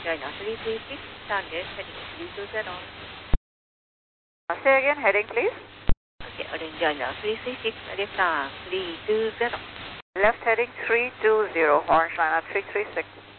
China 336, target heading 320. Say again, heading please. Okay, Orange China 336, left arm 320. Left heading 320, Orange China 336.